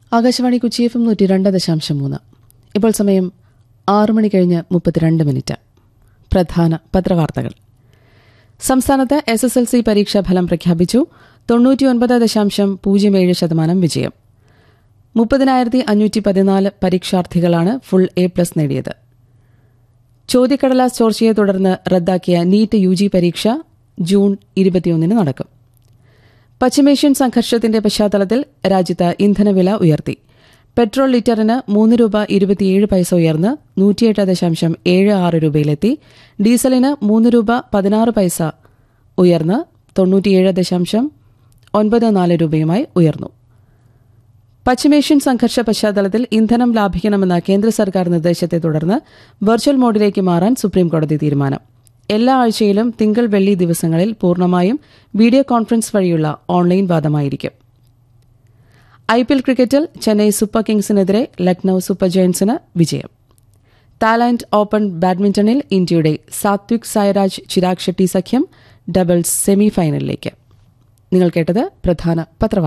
Akashvani Kochi FM 102.3. ഇപ്പോൾ സമയം 6 മണി കഴിഞ്ഞ് 32 പ്രധാന പത്രവാർത്തകൾ. സംസ്ഥാനത്ത് SSLC പരീക്ഷാഫലം പ്രഖ്യാപിച്ചു. 99.07% വിജയം. 30,514 പരീക്ഷാർത്ഥികളാണ് ഫുൾ A+ നേടിയത്. ചോദ്യക്കടലാസ് ചോർച്ചയെ തുടർന്ന് റദ്ദാക്കിയ നീറ്റ് UG പരീക്ഷ ജൂൺ 21 നടക്കും. പശ്ചിമേഷ്യൻ സംഘർഷത്തിന്റെ പശ്ചാത്തലത്തിൽ രാജ്യത്ത് ഇന്ധനവില ഉയർത്തി. പെട്രോൾ ലിറ്ററിന് ₹3.27 ഉയർന്ന് 108.76 രൂപയിലെത്തി. ഡീസലിന് ₹3.16 ഉയർന്ന് 97.94 രൂപയുമായി ഉയർന്നു. പശ്ചിമേഷ്യൻ സംഘർഷ പശ്ചാത്തലത്തിൽ ഇന്ധനം ലാഭിക്കണമെന്ന കേന്ദ്ര സർക്കാർ നിർദ്ദേശത്തെ തുടർന്ന് വെർച്വൽ മോഡിലേക്ക് മാറാൻ സുപ്രീംകോടതി തീരുമാനം. എല്ലാ ആഴ്ചയിലും തിങ്കൾ വെള്ളി ദിവസങ്ങളിൽ പൂർണ്ണമായും വീഡിയോ കോൺഫറൻസ് വഴിയുള്ള ഓൺലൈൻ വാദമായിരിക്കും. IPL ക്രിക്കറ്റിൽ ചെന്നൈ സൂപ്പർ കിങ്സിനെതിരെ ലക്നൌ സൂപ്പർ ജയന്റ്സിന് വിജയം. തായ്ലാന്റ് ഓപ്പൺ ബാഡ്മിന്റണിൽ ഇന്ത്യയുടെ സാത്വിക് സായ്രാജ് ചിരാഗ് ഷെട്ടി സഖ്യം ഡബിൾസ് സെമിഫൈനലിലേക്ക്. നിങ്ങൾ കേട്ടത് പ്രധാന പത്രവാർത്ത.